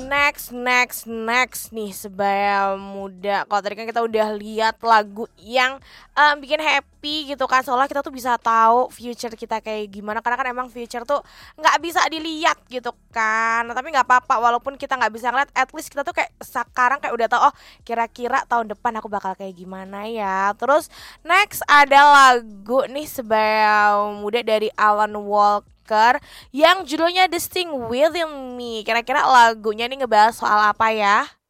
Next nih sebaya muda. Kalau tadi kan kita udah lihat lagu yang bikin happy gitu kan, seolah kita tuh bisa tahu future kita kayak gimana. Karena kan emang future tuh nggak bisa dilihat gitu kan. Nah, tapi nggak apa-apa, walaupun kita nggak bisa ngeliat, at least kita tuh kayak sekarang kayak udah tahu, oh kira-kira tahun depan aku bakal kayak gimana ya. Terus next ada lagu nih sebaya muda dari Alan Walker yang judulnya The Sting Within Me. Kira-kira lagunya nih ngebahas soal apa ya?